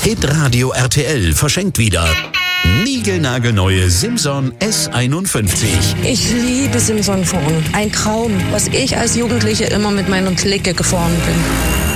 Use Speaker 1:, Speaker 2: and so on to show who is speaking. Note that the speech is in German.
Speaker 1: Hitradio RTL verschenkt wieder niegelnagelneue Simson S51.
Speaker 2: Ich liebe Simson fahren. Ein Traum, was ich als Jugendliche immer mit meiner Clique gefahren bin.